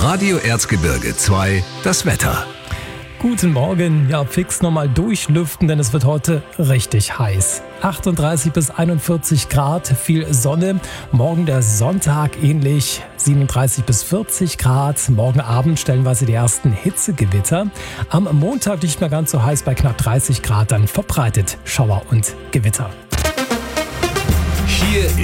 Radio Erzgebirge 2, das Wetter. Guten Morgen, ja fix nochmal durchlüften, denn es wird heute richtig heiß. 38 bis 41 Grad, viel Sonne. Morgen der Sonntag ähnlich, 37 bis 40 Grad. Morgen Abend stellenweise die ersten Hitzegewitter. Am Montag nicht mehr ganz so heiß bei knapp 30 Grad, dann verbreitet Schauer und Gewitter. Hier